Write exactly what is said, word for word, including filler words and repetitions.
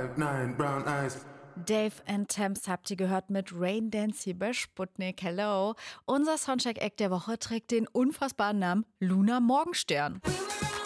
five nine, brown eyes. Dave and Thames habt ihr gehört mit Rain Dance hier bei Sputnik. Hello. Unser Soundcheck-Act der Woche trägt den unfassbaren Namen Luna Morgenstern.